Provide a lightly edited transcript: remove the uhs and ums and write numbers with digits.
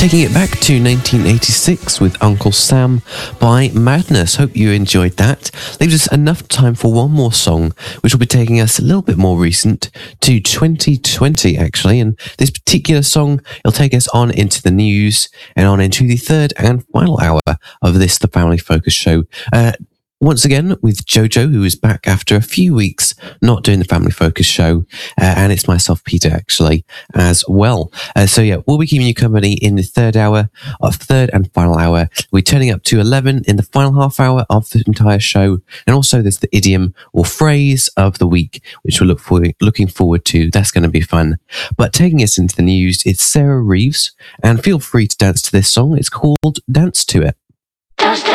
Taking it back to 1986 with Uncle Sam by Madness. Hope you enjoyed that. Leaves us enough time for one more song, which will be taking us a little bit more recent to 2020, actually. And this particular song, it'll take us on into the news and on into the third and final hour of this, the Family Focus show. Once again with Jojo, who is back after a few weeks not doing the Family Focus show, and it's myself, Peter, actually, as well. We'll be keeping you company in the third and final hour. We're turning up to 11 in the final half hour of the entire show, and also there's the idiom or phrase of the week, which we're looking forward to. That's going to be fun. But taking us into the news, it's Sarah Reeves, and feel free to dance to this song. It's called Dance to It.